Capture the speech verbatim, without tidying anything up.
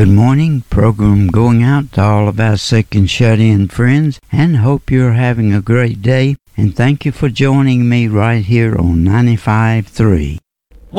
Good morning. Program going out to all of our sick and shut-in friends, and hope you're having a great day. And thank you for joining me right here on ninety-five point three.